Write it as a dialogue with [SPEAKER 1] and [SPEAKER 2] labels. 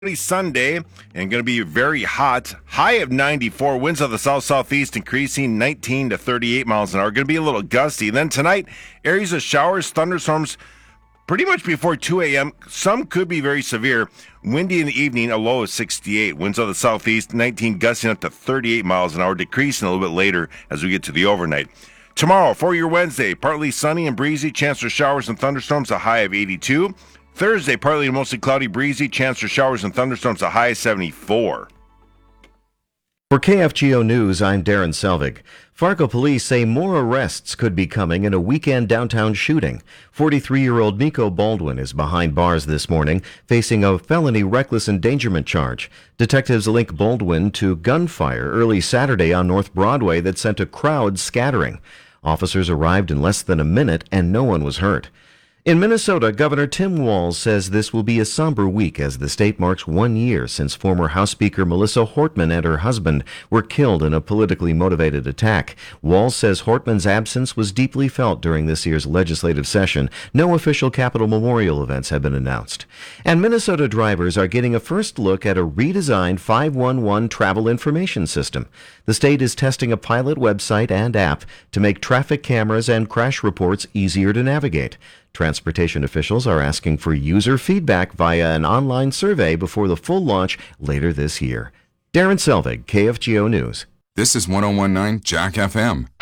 [SPEAKER 1] Sunday and going to be very hot. High of 94. Winds of the south-southeast increasing 19 to 38 miles an hour. Going to be a little gusty. Then tonight, areas of showers, thunderstorms pretty much before 2 a.m. Some could be very severe. Windy in the evening, a low of 68. Winds of the southeast, 19 gusting up to 38 miles an hour, decreasing a little bit later as we get to the overnight. Tomorrow, for your Wednesday, partly sunny and breezy, chance for showers and thunderstorms, a high of 82. Thursday, partly to mostly cloudy, breezy, chance for showers and thunderstorms, a high of 74.
[SPEAKER 2] For KFGO News, I'm Darren Selvig. Fargo police say more arrests could be coming in a weekend downtown shooting. 43-year-old Miko Baldwin is behind bars this morning, facing a felony reckless endangerment charge. Detectives link Baldwin to gunfire early Saturday on North Broadway that sent a crowd scattering. Officers arrived in less than a minute and no one was hurt. In Minnesota, Governor Tim Walz says this will be a somber week as the state marks 1 year since former House Speaker Melissa Hortman and her husband were killed in a politically motivated attack. Walz says Hortman's absence was deeply felt during this year's legislative session. No official Capitol Memorial events have been announced. And Minnesota drivers are getting a first look at a redesigned 511 travel information system. The state is testing a pilot website and app to make traffic cameras and crash reports easier to navigate. Transportation officials are asking for user feedback via an online survey before the full launch later this year. Darren Selvig, KFGO News.
[SPEAKER 3] This is 1019 Jack FM.